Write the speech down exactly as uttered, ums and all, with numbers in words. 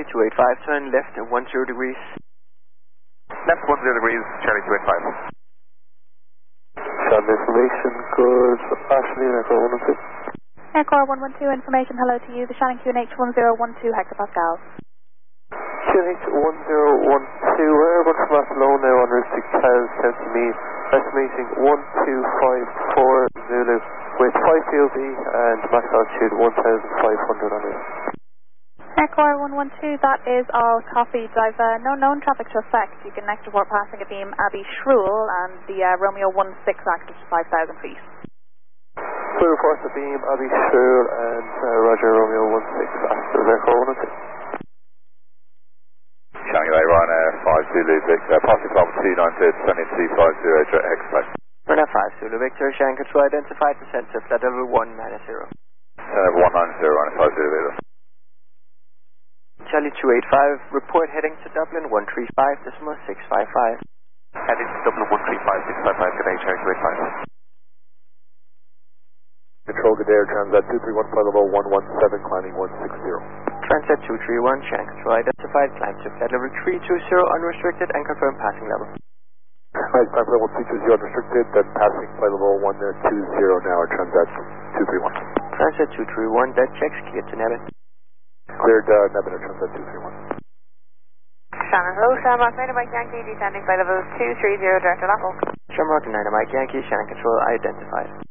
two eight five, turn left at one zero degrees. Left one zero degrees, Charlie two eight five. Sound information, good. Ashley, Echo one one two. Echo one one two, information, hello to you. The Shannon Q N H one zero one two hectopascals. Q N H one zero one two, Airbus from Barcelona now on route six thousand south to me. Estimating one two five four Zulu with five P O V and max altitude one thousand five hundred on route. Echo one one two, that is all copy. I've uh, no known traffic to affect. You can next report passing a beam Abbey Shruel and the uh, Romeo one six active to five thousand feet. We report the beam Abbey Shruel and uh, Roger Romeo one six active Echo one one two. Shanghai Ryanair five Zulu Victor, passing from two nine two, descending two five zero, direct X-Flight. Ryanair five Zulu Victor, Shannon Control identified, descent to flight level one nine zero. Descent level one nine zero, Ryanair five Zulu Victor. Charlie two eight five, report heading to Dublin one three five decimal six five five. Heading to Dublin one three five six five five, good day, Charlie two eight five. Control, good day, Air Transat two three one, flight level one one seven, climbing one six zero. Transat two three one, Shannon Control identified, climb to flight level three two zero, unrestricted, and confirm passing level. Right, climb level three two zero, unrestricted, then passing flight level one two zero now, Air Transat two three one. Transat two three one, dead checks, cleared to Nebit. Cleared uh, Nebit, Air Transat two three one. Shannon, hello, Shamrock, nine Mike Yankee, descending flight level two three zero, direct to Apple. Shamrock nine Mike Yankee, Shannon Control identified.